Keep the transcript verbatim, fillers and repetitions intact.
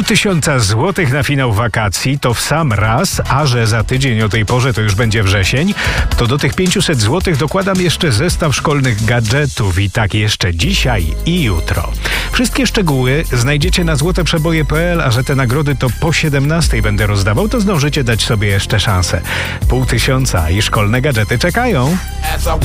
Pół tysiąca złotych na finał wakacji to w sam raz, a że za tydzień o tej porze to już będzie wrzesień, to do tych pięciuset złotych dokładam jeszcze zestaw szkolnych gadżetów i tak jeszcze dzisiaj i jutro. Wszystkie szczegóły znajdziecie na złote przeboje kropka pe el, a że te nagrody to po siedemnastej będę rozdawał, to zdążycie dać sobie jeszcze szansę. Pół tysiąca i szkolne gadżety czekają.